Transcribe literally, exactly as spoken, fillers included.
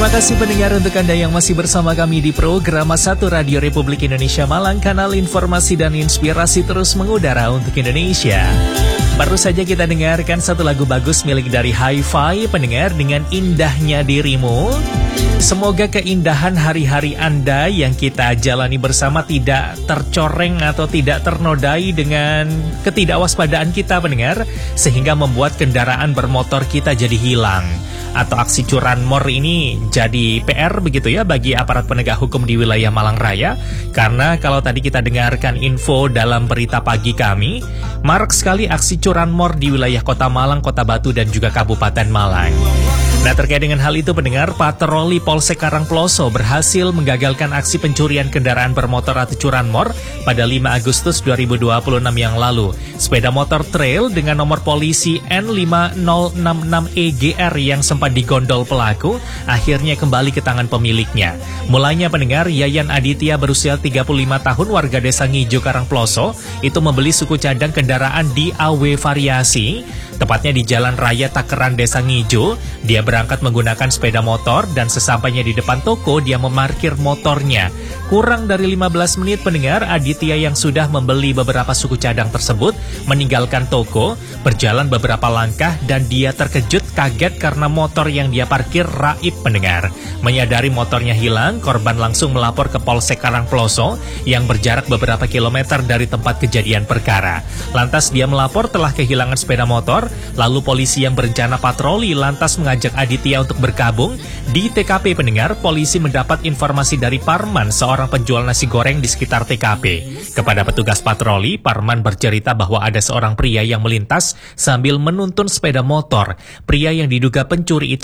Terima kasih pendengar untuk Anda yang masih bersama kami di program satu Radio Republik Indonesia Malang, kanal informasi dan inspirasi terus mengudara untuk Indonesia. Baru saja kita dengarkan satu lagu bagus milik dari Hi-Fi, pendengar, dengan Indahnya Dirimu. Semoga keindahan hari-hari Anda yang kita jalani bersama tidak tercoreng atau tidak ternodai dengan ketidakwaspadaan kita, pendengar, sehingga membuat kendaraan bermotor kita jadi hilang. Atau aksi curanmor ini jadi P R begitu ya bagi aparat penegak hukum di wilayah Malang Raya. Karena kalau tadi kita dengarkan info dalam berita pagi kami, marak sekali aksi curanmor di wilayah Kota Malang, Kota Batu, dan juga Kabupaten Malang. Nah, terkait dengan hal itu, pendengar, patroli Polsek Karangploso berhasil menggagalkan aksi pencurian kendaraan bermotor atau curanmor pada lima Agustus dua ribu dua puluh enam yang lalu. Sepeda motor trail dengan nomor polisi N lima nol enam enam E G R yang sempat digondol pelaku akhirnya kembali ke tangan pemiliknya. Mulanya, pendengar, Yayan Aditya berusia tiga puluh lima tahun, warga desa Ngijo Karangploso, itu membeli suku cadang kendaraan di A W Variasi, tepatnya di Jalan Raya Takeran Desa Ngijo. Dia berangkat menggunakan sepeda motor dan sesampainya di depan toko dia memarkir motornya. Kurang dari lima belas menit, pendengar, Aditya yang sudah membeli beberapa suku cadang tersebut meninggalkan toko, berjalan beberapa langkah dan dia terkejut kaget karena motor yang dia parkir raib, pendengar. Menyadari motornya hilang, korban langsung melapor ke Polsek Karangploso yang berjarak beberapa kilometer dari tempat kejadian perkara. Lantas dia melapor telah kehilangan sepeda motor, lalu polisi yang berencana patroli lantas mengajak Aditya untuk bergabung. Di T K P, pendengar, polisi mendapat informasi dari Parman, seorang penjual nasi goreng di sekitar T K P. Kepada petugas patroli, Parman bercerita bahwa ada seorang pria yang melintas sambil menuntun sepeda motor. Pria yang diduga pencuri itu